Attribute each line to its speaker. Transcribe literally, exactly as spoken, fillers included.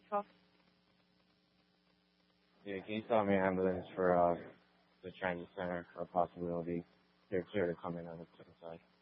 Speaker 1: twelve.
Speaker 2: Yeah, can you stop me an ambulance for uh, the transit center for a possibility they're clear to come in on the side?